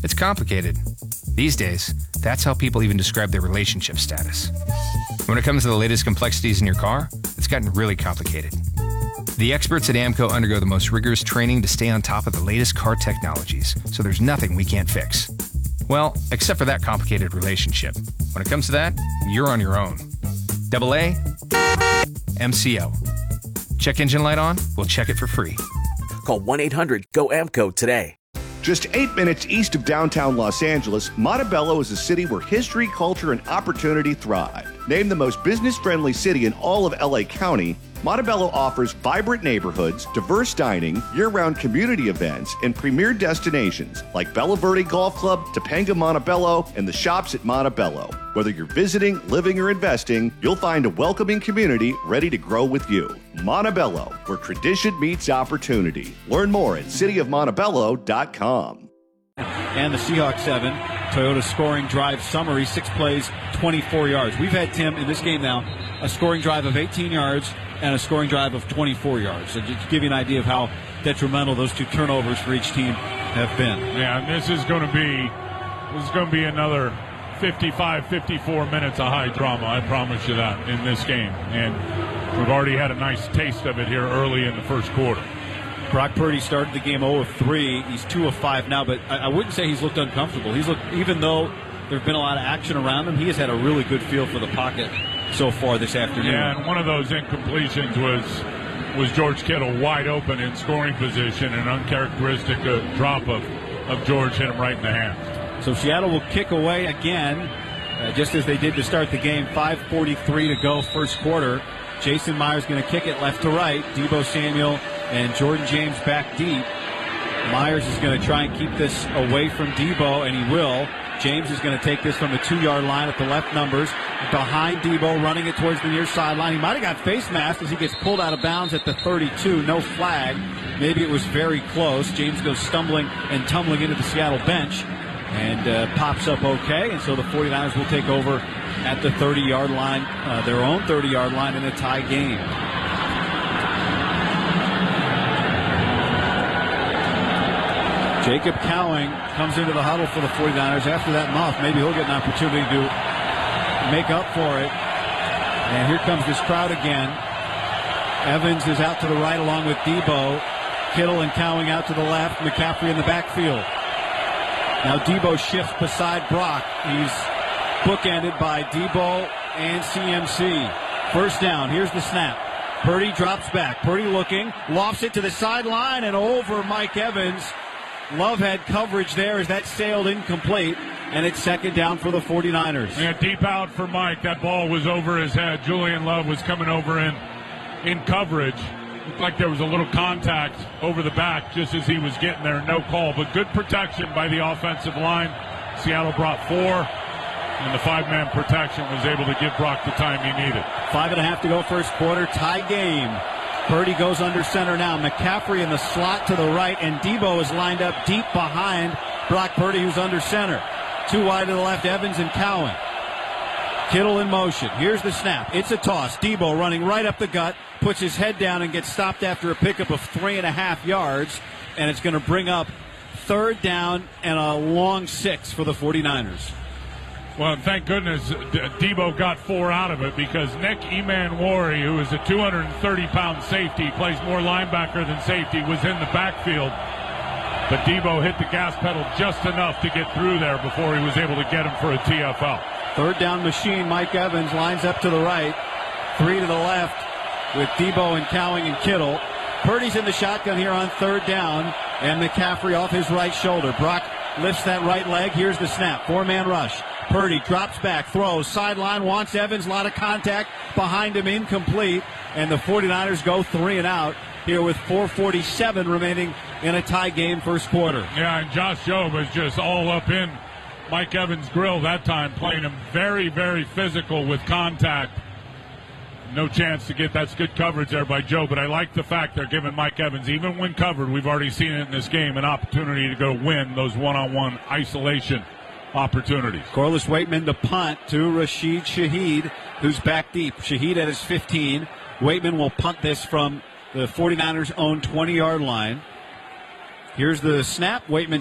It's complicated. These days, that's how people even describe their relationship status. When it comes to the latest complexities in your car, it's gotten really complicated. The experts at AAMCO undergo the most rigorous training to stay on top of the latest car technologies, so there's nothing we can't fix. Well, except for that complicated relationship. When it comes to that, you're on your own. AA, MCO. Check engine light on? We'll check it for free. Call 1-800-GO-AMCO today. Just 8 minutes east of downtown Los Angeles, Montebello is a city where history, culture, and opportunity thrive. Named the most business-friendly city in all of LA County, Montebello offers vibrant neighborhoods, diverse dining, year-round community events, and premier destinations like Bella Verde Golf Club, Topanga Montebello, and the shops at Montebello. Whether you're visiting, living, or investing, you'll find a welcoming community ready to grow with you. Montebello, where tradition meets opportunity. Learn more at cityofmontebello.com. And the Seahawks 7, Toyota scoring drive summary, 6 plays, 24 yards. We've had, Tim, in this game now, a scoring drive of 18 yards and a scoring drive of 24 yards. So just to give you an idea of how detrimental those two turnovers for each team have been. Yeah, and this is going to be another 55, 54 minutes of high drama, I promise you that, in this game. And we've already had a nice taste of it here early in the first quarter. Brock Purdy started the game 0 of 3. He's 2 of 5 now, but I wouldn't say he's looked uncomfortable. He's looked, even though there's been a lot of action around him, he has had a really good feel for the pocket so far this afternoon. Yeah, and one of those incompletions was George Kittle wide open in scoring position, an uncharacteristic drop of George hit him right in the hands. So Seattle will kick away again, just as they did to start the game. 5:43 to go, first quarter. Jason Myers going to kick it left to right. Deebo Samuel and Jordan James back deep. Myers is going to try and keep this away from Deebo, and he will. James is going to take this from the 2-yard line at the left numbers. Behind Deebo, running it towards the near sideline. He might have got face masked as he gets pulled out of bounds at the 32. No flag. Maybe it was very close. James goes stumbling and tumbling into the Seattle bench and pops up okay. And so the 49ers will take over at the 30-yard line, their own 30-yard line in a tie game. Jacob Cowing comes into the huddle for the 49ers. After that muff, maybe he'll get an opportunity to make up for it. And here comes this crowd again. Evans is out to the right along with Deebo. Kittle and Cowing out to the left. McCaffrey in the backfield. Now Deebo shifts beside Brock. He's bookended by Deebo and CMC. First down. Here's the snap. Purdy drops back. Purdy looking. Lofts it to the sideline and over Mike Evans. Love had coverage there as that sailed incomplete, and it's second down for the 49ers. Yeah, deep out for Mike. That ball was over his head. Julian Love was coming over in coverage. Looked like there was a little contact over the back just as he was getting there. No call, but good protection by the offensive line. Seattle brought 4, and the 5-man protection was able to give Brock the time he needed. 5.5 to go first quarter. Tie game. Purdy goes under center now. McCaffrey in the slot to the right, and Deebo is lined up deep behind Brock Purdy, who's under center. 2 wide to the left, Evans and Cowan. Kittle in motion. Here's the snap. It's a toss. Deebo running right up the gut, puts his head down and gets stopped after a pickup of 3.5 yards, and it's going to bring up third down and a long 6 for the 49ers. Well, thank goodness Deebo got 4 out of it, because Nick Emanwari, who is a 230-pound safety, plays more linebacker than safety, was in the backfield. But Deebo hit the gas pedal just enough to get through there before he was able to get him for a TFL. Third down machine. Mike Evans lines up to the right. 3 to the left with Deebo and Cowing and Kittle. Purdy's in the shotgun here on third down, and McCaffrey off his right shoulder. Brock lifts that right leg. Here's the snap. 4-man rush. Purdy drops back, throws, sideline, wants Evans, a lot of contact behind him, incomplete, and the 49ers go 3 and out here with 4:47 remaining in a tie game first quarter. Yeah, and Josh Jobe was just all up in Mike Evans' grill that time, playing him very, very physical with contact. No chance to get, that's good coverage there by Joe, but I like the fact they're giving Mike Evans, even when covered, we've already seen it in this game, an opportunity to go win those one-on-one isolation opportunities. Corliss Waitman to punt to Rashid Shaheed, who's back deep. Shaheed at his 15. Waitman will punt this from the 49ers' own 20-yard line. Here's the snap. Waitman